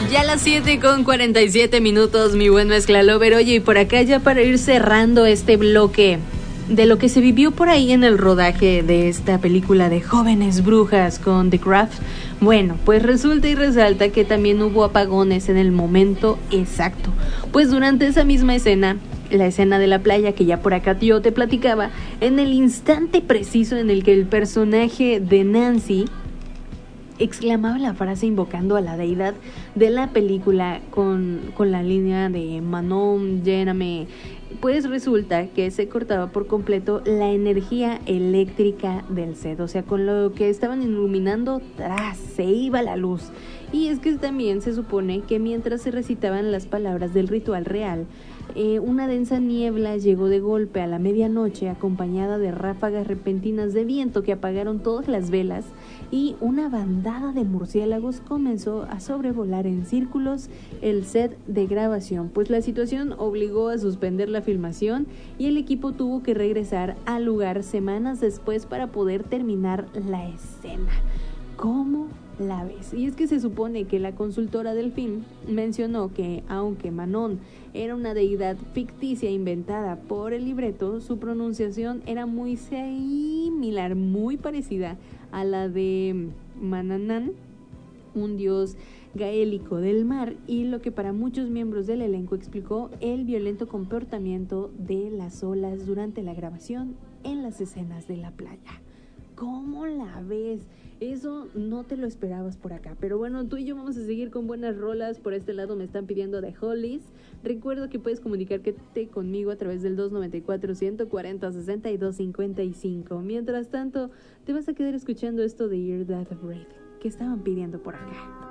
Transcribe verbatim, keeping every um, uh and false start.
Ya a las siete con cuarenta y siete minutos, mi buen mezcla lover. Oye, y por acá ya para ir cerrando este bloque de lo que se vivió por ahí en el rodaje de esta película de Jóvenes Brujas con The Craft. Bueno, pues resulta y resalta que también hubo apagones en el momento exacto. Pues durante esa misma escena, la escena de la playa que ya por acá yo te platicaba, en el instante preciso en el que el personaje de Nancy exclamaba la frase invocando a la deidad de la película con, con la línea de Manon, lléname, pues resulta que se cortaba por completo la energía eléctrica del set, o sea, con lo que estaban iluminando, tras, se iba la luz. Y es que también se supone que mientras se recitaban las palabras del ritual real, eh, una densa niebla llegó de golpe a la medianoche acompañada de ráfagas repentinas de viento que apagaron todas las velas y una bandada de murciélagos comenzó a sobrevolar en círculos el set de grabación, pues la situación obligó a suspender la filmación y el equipo tuvo que regresar al lugar semanas después para poder terminar la escena. ¿Cómo la ves? Y es que se supone que la consultora del film mencionó que aunque Manon era una deidad ficticia inventada por el libreto, su pronunciación era muy similar, muy parecida a la de Mananán, un dios gaélico del mar, y lo que para muchos miembros del elenco explicó el violento comportamiento de las olas durante la grabación en las escenas de la playa. ¿Cómo la ves? Eso no te lo esperabas por acá. Pero bueno, tú y yo vamos a seguir con buenas rolas. Por este lado me están pidiendo The Hollies. Recuerda que puedes comunicarte conmigo a través del dos noventa y cuatro, ciento cuarenta, sesenta y dos cincuenta y cinco. Mientras tanto, te vas a quedar escuchando esto de Hear That Breath que estaban pidiendo por acá.